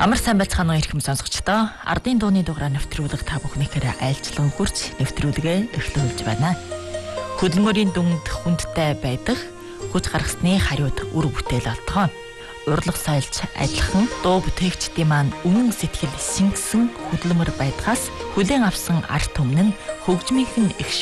Амар сайн байцгаана уу ирхэм сонсогчдоо. Ардын дууны дугаараа нэвтрүүлэг та бүхнийхээ айлчлан хүрч нэвтрүүлгээ эхлүүлж байна. Хөдөлмөрийн дүнд хүндтэй байдаг хүч гаргасны хариуд үр бүтээл олдгоо. Урлаг соёлч адилхан дуу бүтээгчдийн маань үнэн сэтгэл шингэсэн хөдөлмөр байдгаас хүлээн авсан арт түмэн нь хөгжмийнхэн их